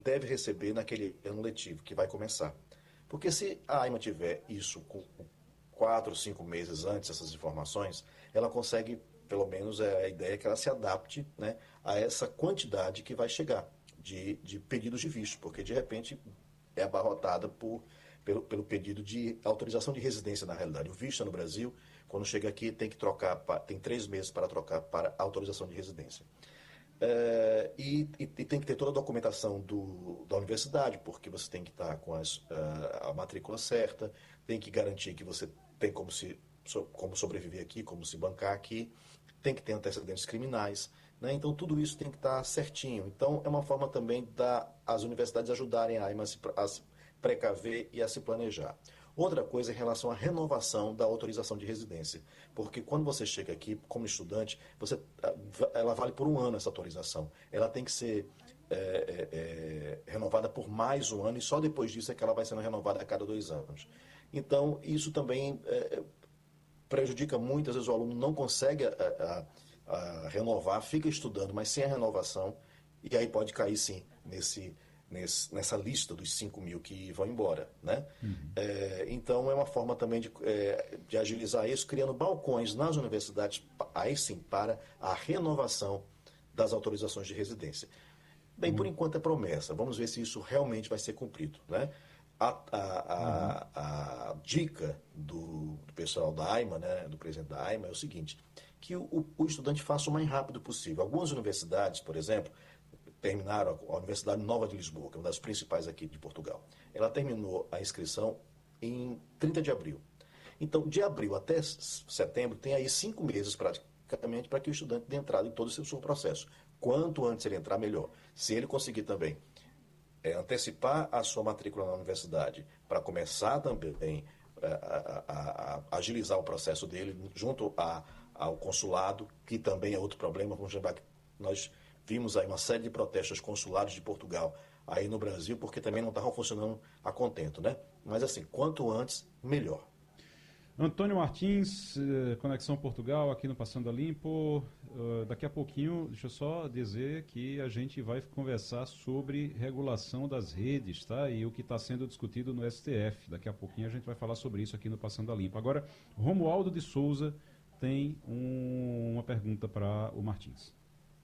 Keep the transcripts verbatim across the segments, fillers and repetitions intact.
deve receber naquele ano letivo que vai começar. Porque se a AIMA tiver isso com quatro, cinco meses antes, essas informações, ela consegue, pelo menos é a ideia que ela se adapte, né, a essa quantidade que vai chegar de, de pedidos de visto, porque de repente é abarrotada por, pelo, pelo pedido de autorização de residência na realidade. O visto no Brasil, quando chega aqui, tem que trocar, tem três meses para trocar para autorização de residência. É, e, e, e tem que ter toda a documentação do, da universidade, porque você tem que estar com as, uh, a matrícula certa, tem que garantir que você tem como, se, so, como sobreviver aqui, como se bancar aqui, tem que ter antecedentes criminais, né? Então tudo isso tem que estar certinho. Então é uma forma também das universidades ajudarem a, a, se, a se precaver e a se planejar. Outra coisa é em relação à renovação da autorização de residência, porque quando você chega aqui como estudante, você, ela vale por um ano essa autorização. Ela tem que ser é, é, é, renovada por mais um ano e só depois disso é que ela vai sendo renovada a cada dois anos. Então, isso também é, prejudica muito, às vezes o aluno não consegue a, a, a renovar, fica estudando, mas sem a renovação, e aí pode cair sim nesse... Nesse, nessa lista dos cinco mil que vão embora, né? Uhum. É, então é uma forma também de, é, de agilizar isso, criando balcões nas universidades, aí sim, para a renovação das autorizações de residência. Bem, por Muito. enquanto é promessa, vamos ver se isso realmente vai ser cumprido, né? A, a, Uhum. a, a dica do, do pessoal da AIMA, né, do presidente da AIMA, é o seguinte, que o, o estudante faça o mais rápido possível. Algumas universidades, por exemplo, terminaram, a Universidade Nova de Lisboa, que é uma das principais aqui de Portugal, ela terminou a inscrição em trinta de abril. Então, de abril até setembro, tem aí cinco meses praticamente para que o estudante dê entrada em todo o seu processo. Quanto antes ele entrar, melhor. Se ele conseguir também é, antecipar a sua matrícula na universidade para começar também é, a, a, a agilizar o processo dele junto a, ao consulado, que também é outro problema, vamos lembrar que nós vimos aí uma série de protestos consulares de Portugal aí no Brasil, porque também não estavam funcionando a contento, né? Mas assim, quanto antes, melhor. Antônio Martins, Conexão Portugal, aqui no Passando a Limpo. Uh, daqui a pouquinho, deixa eu só dizer que a gente vai conversar sobre regulação das redes, tá? E o que está sendo discutido no S T F. Daqui a pouquinho a gente vai falar sobre isso aqui no Passando a Limpo. Agora, Romualdo de Souza tem um, uma pergunta para o Martins.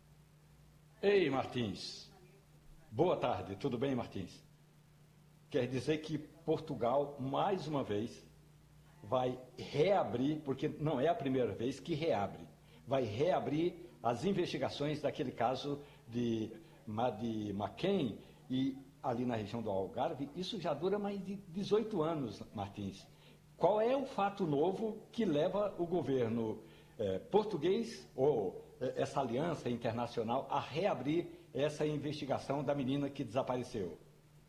Ei, Martins. Boa tarde, tudo bem, Martins? Quer dizer que Portugal, mais uma vez, vai reabrir, porque não é a primeira vez que reabre, vai reabrir as investigações daquele caso de Madeleine McCann e ali na região do Algarve. Isso já dura mais de dezoito anos, Martins. Qual é o fato novo que leva o governo eh, português ou essa aliança internacional a reabrir essa investigação da menina que desapareceu?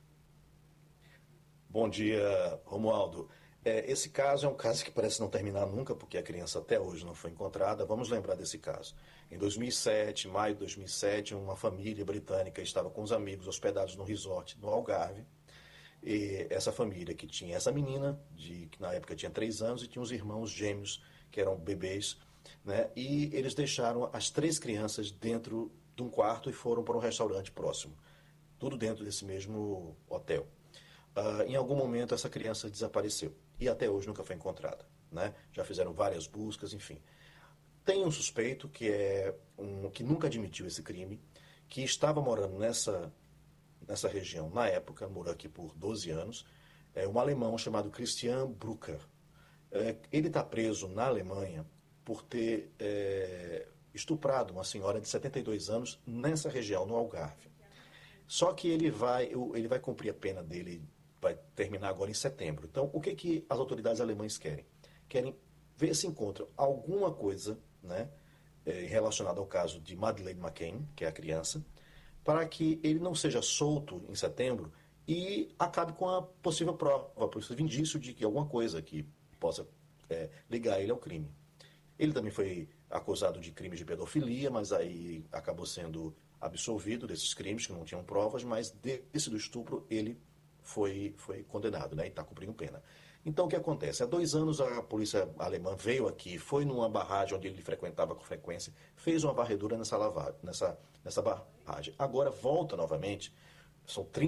Bom dia, Romualdo. É, esse caso é um caso que parece não terminar nunca, porque a criança até hoje não foi encontrada. Vamos lembrar desse caso. Em dois mil e sete, maio de dois mil e sete, uma família britânica estava com os amigos hospedados no resort no Algarve. E essa família que tinha essa menina, de, que na época tinha três anos, e tinha os irmãos gêmeos, que eram bebês, né? E eles deixaram as três crianças dentro de um quarto e foram para um restaurante próximo. Tudo dentro desse mesmo hotel. Uh, em algum momento essa criança desapareceu e até hoje nunca foi encontrada, né? Já fizeram várias buscas, enfim. Tem um suspeito que é um que nunca admitiu esse crime, que estava morando nessa nessa região na época, morou aqui por doze anos, é um alemão chamado Christian Brucker. É, ele está preso na Alemanha por ter é, estuprado uma senhora de setenta e dois anos nessa região, no Algarve. Só que ele vai, ele vai cumprir a pena dele, vai terminar agora em setembro. Então, o que, que as autoridades alemãs querem? Querem ver se encontram alguma coisa, né, relacionada ao caso de Madeleine McCann, que é a criança, para que ele não seja solto em setembro e acabe com a possível prova, possível indício de que alguma coisa que possa é, ligar ele ao crime. Ele também foi acusado de crimes de pedofilia, mas aí acabou sendo absolvido desses crimes, que não tinham provas, mas desse do estupro ele foi, foi condenado, né, e está cumprindo pena. Então o que acontece? Há dois anos a polícia alemã veio aqui, foi numa barragem onde ele frequentava com frequência, fez uma varredura nessa, lavagem, nessa, nessa barragem. Agora volta novamente, São